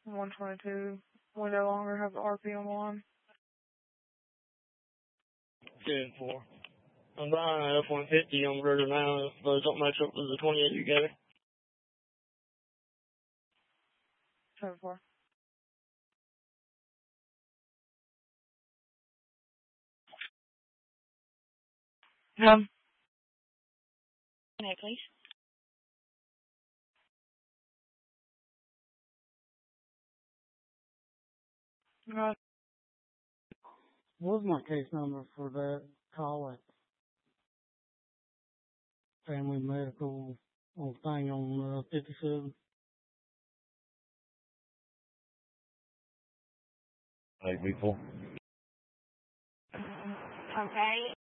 122. We no longer have the RPM on. 10-4. I'm buying an F-150 on Virgin now, but it don't match up with the 28 you gave me. 7-4. Hey, please. What's my case number for that call at Family Medical thing on 57? Hey, people. Okay.